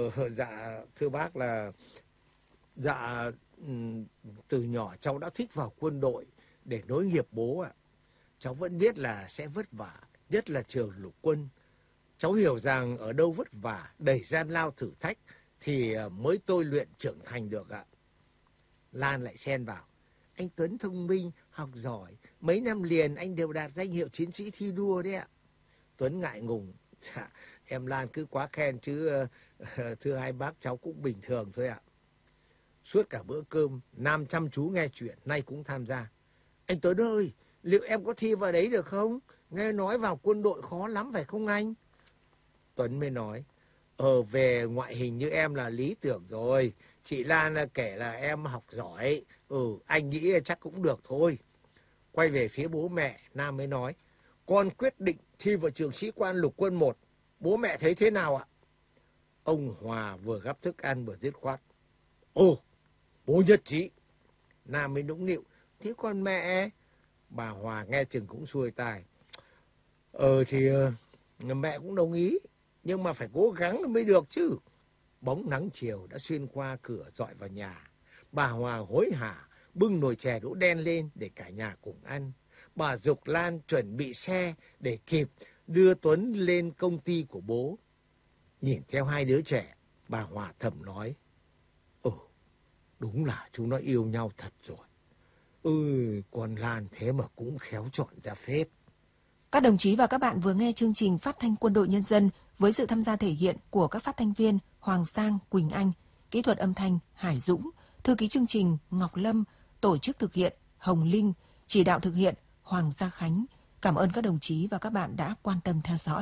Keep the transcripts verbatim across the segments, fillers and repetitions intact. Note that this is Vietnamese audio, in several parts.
Dạ thưa bác là dạ từ nhỏ cháu đã thích vào quân đội để nối nghiệp bố ạ. Cháu vẫn biết là sẽ vất vả, nhất là trường lục quân. Cháu hiểu rằng ở đâu vất vả, đầy gian lao thử thách thì mới tôi luyện trưởng thành được ạ. Lan lại xen vào. Anh Tuấn thông minh, học giỏi. Mấy năm liền anh đều đạt danh hiệu chiến sĩ thi đua đấy ạ. Tuấn ngại ngùng. Dạ, em Lan cứ quá khen chứ thưa hai bác cháu cũng bình thường thôi ạ. Suốt cả bữa cơm, Nam chăm chú nghe chuyện, nay cũng tham gia. Anh Tuấn ơi, liệu em có thi vào đấy được không? Nghe nói vào quân đội khó lắm phải không anh? Tuấn mới nói, ờ về ngoại hình như em là lý tưởng rồi. Chị Lan kể là em học giỏi, ừ anh nghĩ chắc cũng được thôi. Quay về phía bố mẹ, Nam mới nói, con quyết định thi vào trường sĩ quan lục quân một. Bố mẹ thấy thế nào ạ? Ông Hòa vừa gắp thức ăn vừa dứt khoát. Ồ, bố nhất trí. Nam mới nũng nịu, thế còn mẹ? Bà Hòa nghe chừng cũng xuôi tai. Ờ thì mẹ cũng đồng ý, nhưng mà phải cố gắng mới được chứ. Bóng nắng chiều đã xuyên qua cửa dọi vào nhà. Bà Hòa hối hả bưng nồi chè đỗ đen lên để cả nhà cùng ăn. Bà giục Lan chuẩn bị xe để kịp đưa Tuấn lên công ty của bố. Nhìn theo hai đứa trẻ, bà Hòa thầm nói, ừ, đúng là chúng nó yêu nhau thật rồi. Ừ, con Lan thế mà cũng khéo chọn ra phết. Các đồng chí và các bạn vừa nghe chương trình Phát thanh Quân đội Nhân dân với sự tham gia thể hiện của các phát thanh viên Hoàng Sang, Quỳnh Anh, kỹ thuật âm thanh Hải Dũng, thư ký chương trình Ngọc Lâm, tổ chức thực hiện Hồng Linh, chỉ đạo thực hiện Hoàng Gia Khánh. Cảm ơn các đồng chí và các bạn đã quan tâm theo dõi.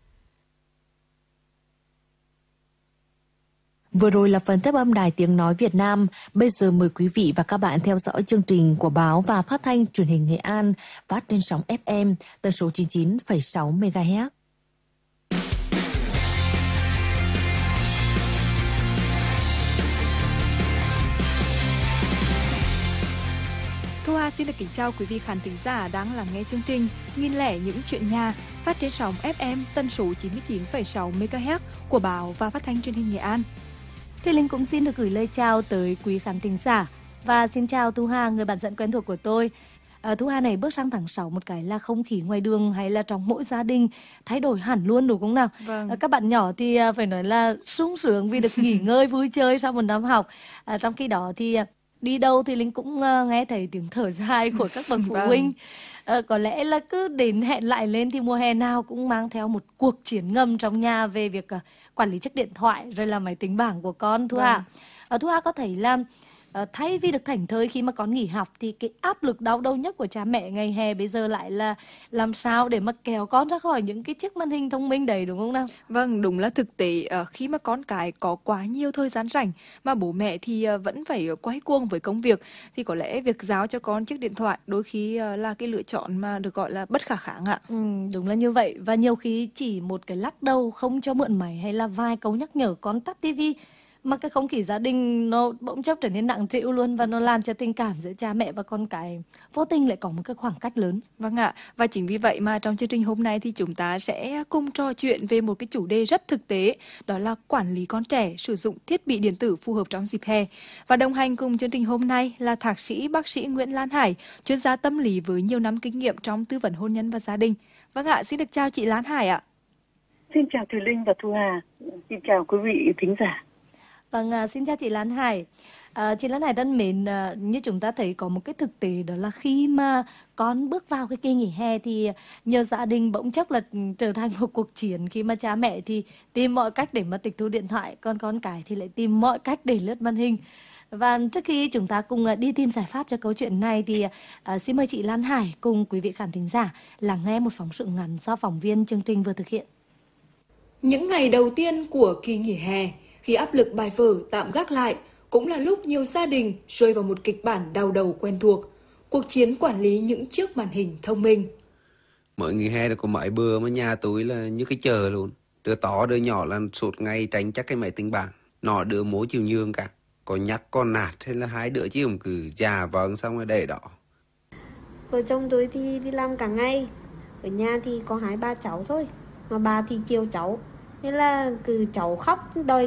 Vừa rồi là phần tiếp âm Đài Tiếng Nói Việt Nam. Bây giờ mời quý vị và các bạn theo dõi chương trình của báo và phát thanh truyền hình Nghệ An phát trên sóng ép em tần số chín mươi chín phẩy sáu mê ga héc. Thu Hà xin được kính chào quý vị khán thính giả đang lắng nghe chương trình Nghìn lẻ những chuyện nhà phát trên sóng ép em tần số chín mươi chín phẩy sáu mê ga héc của báo và phát thanh truyền hình Nghệ An. Thùy Linh cũng xin được gửi lời chào tới quý khán thính giả và xin chào Thu Hà, người bạn dẫn quen thuộc của tôi. À, Thu Hà này bước sang tháng sáu một cái là không khí ngoài đường hay là trong mỗi gia đình thay đổi hẳn luôn đúng không nào? Vâng. À, các bạn nhỏ thì à, phải nói là sung sướng vì được nghỉ ngơi vui chơi sau một năm học. À, trong khi đó thì đi đâu thì Linh cũng uh, nghe thấy tiếng thở dài của các bậc phụ Vâng. huynh. Uh, có lẽ là cứ đến hẹn lại lên thì mùa hè nào cũng mang theo một cuộc chiến ngầm trong nhà về việc uh, quản lý chiếc điện thoại rồi là máy tính bảng của con. Thu Hà, vâng. uh, Thu Hà có thấy là uh, thay vì được thảnh thơi khi mà con nghỉ học thì cái áp lực đau đầu nhất của cha mẹ ngày hè bây giờ lại là làm sao để mà kéo con ra khỏi những cái chiếc màn hình thông minh đấy đúng không nào? Vâng, đúng là thực tế uh, khi mà con cái có quá nhiều thời gian rảnh mà bố mẹ thì uh, vẫn phải quay cuồng với công việc thì có lẽ việc giao cho con chiếc điện thoại đôi khi uh, là cái lựa chọn mà được gọi là bất khả kháng ạ. Ừ, đúng là như vậy. Và nhiều khi chỉ một cái lắc đầu không cho mượn máy hay là vài câu nhắc nhở con tắt tivi mà cái không khí gia đình nó bỗng chốc trở nên nặng trĩu luôn và nó làm cho tình cảm giữa cha mẹ và con cái vô tình lại có một cái khoảng cách lớn. Vâng ạ, và chính vì vậy mà trong chương trình hôm nay thì chúng ta sẽ cùng trò chuyện về một cái chủ đề rất thực tế, đó là quản lý con trẻ sử dụng thiết bị điện tử phù hợp trong dịp hè. Và đồng hành cùng chương trình hôm nay là thạc sĩ bác sĩ Nguyễn Lan Hải, chuyên gia tâm lý với nhiều năm kinh nghiệm trong tư vấn hôn nhân và gia đình. Vâng ạ, xin được chào chị Lan Hải ạ. Xin chào Thùy Linh và Thu Hà. Xin chào quý vị thính giả. Vâng, à, xin chào chị Lan Hải. À, chị Lan Hải thân mến, à, như chúng ta thấy có một cái thực tế đó là khi mà con bước vào cái kỳ nghỉ hè thì nhiều gia đình bỗng chốc là trở thành một cuộc chiến khi mà cha mẹ thì tìm mọi cách để mà tịch thu điện thoại, còn con cái thì lại tìm mọi cách để lướt màn hình. Và trước khi chúng ta cùng đi tìm giải pháp cho câu chuyện này thì à, xin mời chị Lan Hải cùng quý vị khán thính giả lắng nghe một phóng sự ngắn do phóng viên chương trình vừa thực hiện. Những ngày đầu tiên của kỳ nghỉ hè, khi áp lực bài vở tạm gác lại, cũng là lúc nhiều gia đình rơi vào một kịch bản đau đầu quen thuộc, cuộc chiến quản lý những chiếc màn hình thông minh. Mỗi nghỉ hè có mấy bữa mà nhà tôi là như cái chợ luôn. Đứa to đứa nhỏ là suốt ngày tránh chắc cái máy tính bảng. Nó đứa mố chiều nhường cả. Có nhắc con nạt hay là hai đứa chứ không cứ già vâng xong rồi để đó. Vợ chồng tôi thì đi làm cả ngày. Ở nhà thì có hai ba cháu thôi. Mà bà thì chiều cháu. Nên là cứ cháu khóc đòi